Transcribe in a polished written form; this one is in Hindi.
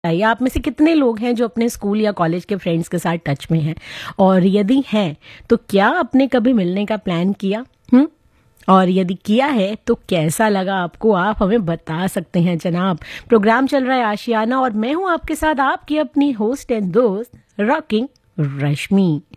या आप में से कितने लोग हैं जो अपने स्कूल या कॉलेज के फ्रेंड्स के साथ टच में हैं, और यदि हैं तो क्या आपने कभी मिलने का प्लान किया? और यदि किया है तो कैसा लगा आपको, आप हमें बता सकते हैं जनाब। प्रोग्राम चल रहा है आशियाना और मैं हूं आपके साथ आपकी अपनी होस्ट एंड दोस्त रॉकिंग रश्मि।